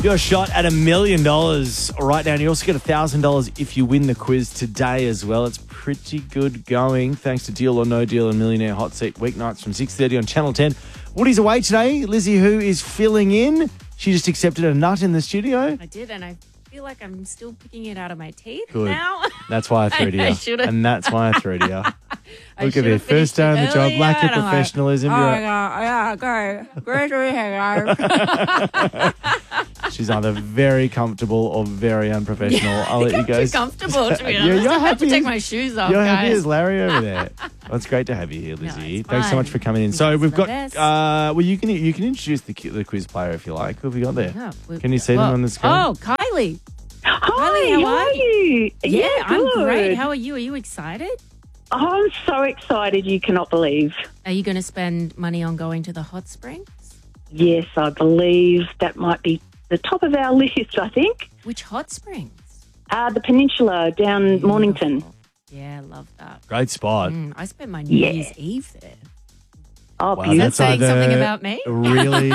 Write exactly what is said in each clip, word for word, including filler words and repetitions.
Your shot at a million dollars right now. And you also get a thousand dollars if you win the quiz today as well. It's pretty good going. Thanks to Deal or No Deal and Millionaire Hot Seat weeknights from six thirty on Channel ten. Woody's away today. Lizzie, who is filling in. She just accepted a nut in the studio. I did, and I feel like I'm still picking it out of my teeth Good. now. That's why I threw to you. I should've- and that's why I threw to you. I Look at it. should've First day on the finished it job, earlier, lack of and I'm like, professionalism. Oh, You're my God. Yeah, go. Great to be here, guys. She's either very comfortable or very unprofessional. I'll let you I'm guys. too comfortable, to be You're- honest. you're I have to happy take as- my shoes off, You're guys. happy as Larry over there. Well, it's great to have you here, Lizzie. it's Thanks so much fun. for coming in. You So guys we've are got. the best. Uh, well, you can you can introduce the qui- the quiz player if you like. Who have we got there? Yeah, we- Can you see them well, on the screen? Oh, Kylie. Hi, Kylie, how how are are you? Yeah, I'm good. great. How are you? Are you excited? I'm so excited you cannot believe. Are you going to spend money on going to the hot springs? Yes, I believe that might be the top of our list, I think. Which hot springs? Uh, the Peninsula down Mornington. Beautiful. Yeah, love that. Great spot. Mm, I spent my New Yeah. Year's Eve there. Oh, Wow, Is that beautiful. that's saying either something about me? Really,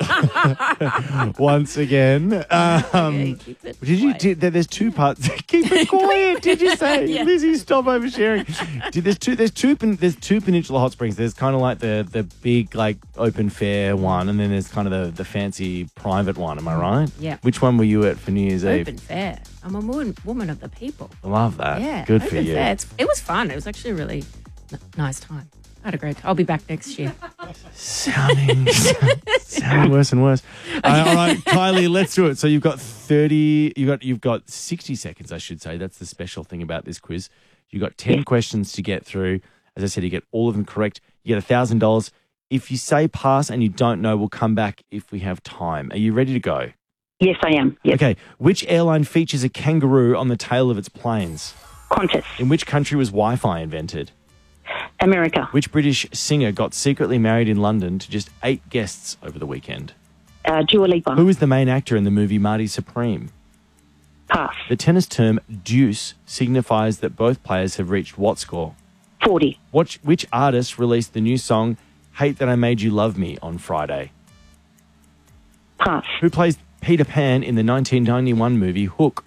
once again. Um, Okay, keep it Did you? quiet. Did, there- there's two parts. Keep it quiet. Did you say, Yeah. Lizzie? Stop oversharing. Did there's two? There's two. pen- There's two Peninsula Hot Springs. There's kind of like the the big like open fair one, and then there's kind of the the fancy private one. Am I right? Yeah. Which one were you at for New Year's Eve? Open fair. I'm a woman, woman of the people. I love that. Yeah, Good open for you. fair. It's, it was fun. It was actually a really n- nice time. I had a great. I'll be back next year. Sounding, sounding worse and worse. Uh, all right, Kylie, let's do it. So you've got thirty. You got you've got sixty seconds, I should say. That's the special thing about this quiz. You've got ten questions to get through. As I said, you get all of them correct. You get a thousand dollars. If you say pass and you don't know, we'll come back if we have time. Are you ready to go? Yes, I am. Yes. Okay. Which airline features a kangaroo on the tail of its planes? Qantas, In which country was Wi-Fi invented? America, Which British singer got secretly married in London to just eight guests over the weekend? uh, Dua Lipa. Who is the main actor in the movie Marty Supreme? Pass. The tennis term deuce signifies that both players have reached what score? forty. Which, which artist released the new song Hate That I Made You Love Me on Friday? Pass. Who plays Peter Pan in the nineteen ninety-one movie Hook?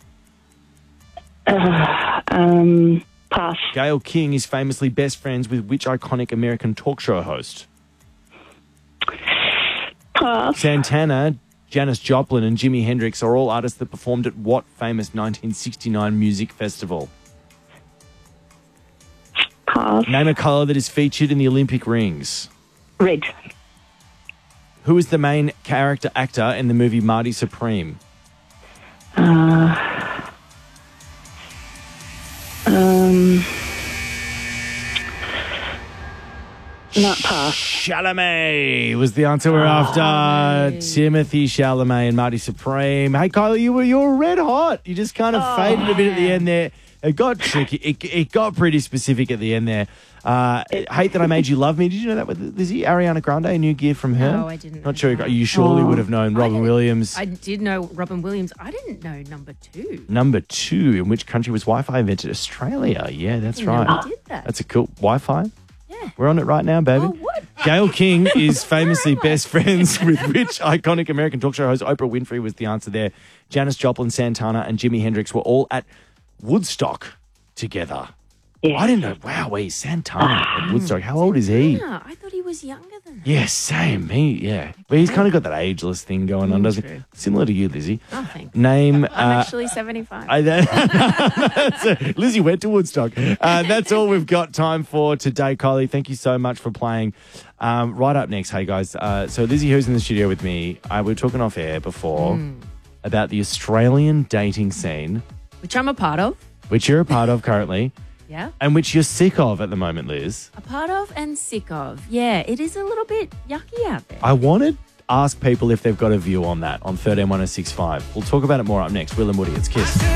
Um, pass. Gayle King is famously best friends with which iconic American talk show host? Pass. Santana, Janis Joplin and Jimi Hendrix are all artists that performed at what famous nineteen sixty-nine music festival? Pass. Name a colour that is featured in the Olympic rings. Red. Who is the main character actor in the movie Marty Supreme? Um, not pass. Chalamet was the answer we're after. Timothy Chalamet and Marty Supreme. Hey, Kylie, you were you were red hot. You just kind of faded a bit at the end there. It got tricky. It, it got pretty specific at the end there. Uh, Hate That I Made You Love Me. Did you know that with Lizzie? Ariana Grande, a new gear from her? No, I didn't know Not sure. You, that. you surely would have known Robin didn't- Williams. I did know Robin Williams. I didn't know number two. Number two, in which country was Wi-Fi invented? Australia. Yeah, that's didn't know right. we did that. That's a cool Wi-Fi. Yeah. We're on it right now, baby. Oh, what? Gayle King is famously best friends with which iconic American talk show host? Oprah Winfrey was the answer there. Janis Joplin, Santana, and Jimi Hendrix were all at Woodstock together. Yeah. I didn't know. Wow, wait, Santana at Woodstock. How old is he? Yeah, I thought he was younger than that. Yeah, same. Me, yeah. But he's kind of got that ageless thing going on, doesn't he? true. Similar to you, Lizzie. Oh, thanks. Name. I'm uh, actually seventy-five. I, that's a, Lizzie went to Woodstock. Uh, that's all we've got time for today, Kylie. Thank you so much for playing. Um, right up next, hey guys. Uh, so Lizzie, who's in the studio with me, uh, we were talking off air before Hmm. about the Australian dating scene, Which I'm a part of. which you're a part of currently, Yeah. and which you're sick of at the moment, Liz. A part of and sick of. Yeah, it is a little bit yucky out there. I want to ask people if they've got a view on that on thirteen one oh six five. We'll talk about it more up next. Will and Woody, it's Kiss.